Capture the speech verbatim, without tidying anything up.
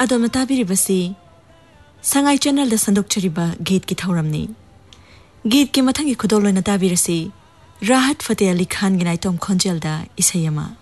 अदोम ताबिरिबसी Sangai channel the संदोक्चरिबा गीत की थौरमनी गीत के मथंगी खुदोलोना ताबिरसी राहत फतेह अली खान गिनाइतोम खोंजेलदा इसैयमा